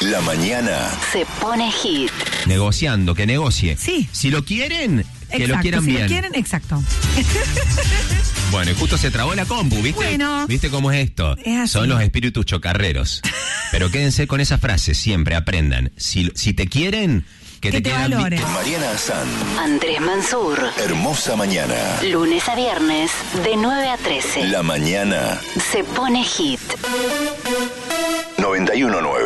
La mañana se pone hit. Negociando, que negocie. Sí. Si lo quieren, que Exacto, lo quieran si bien. lo quieren, exacto. Bueno, y justo se trabó la compu, ¿viste? Bueno. ¿Viste cómo es esto? Es así. Son los espíritus chocarreros. Pero quédense con esa frase, siempre aprendan. Si te quieren, que te quieran valoren. bien. Mariana Azán. Andrés Mansur. Hermosa mañana. Lunes a viernes, de 9 a 13. La mañana Se pone hit. 91.9.